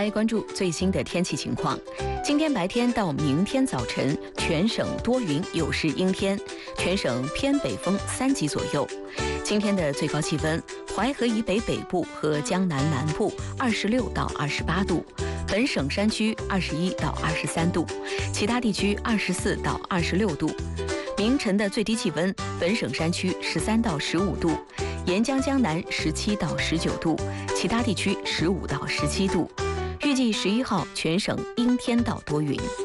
来关注最新的天气情况。今天白天到明天早晨，全省多云有时阴天，全省偏北风3级左右。今天的最高气温，淮河以北北部和江南南部26到28度，本省山区21到23度，其他地区24到26度。明晨的最低气温，本省山区13到15度，沿江江南17到19度，其他地区15到17度。预计11号全省阴天到多云。